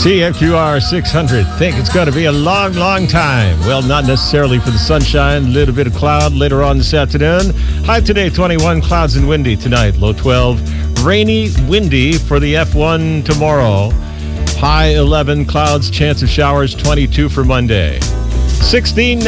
TFQR 600. Think it's going to be a long, long time. Well, not necessarily for the sunshine. A little bit of cloud later on this afternoon. High today, 21. Clouds and windy tonight. Low 12. Rainy, windy for the F1 tomorrow. High 11. Clouds, chance of showers, 22 for Monday. 16.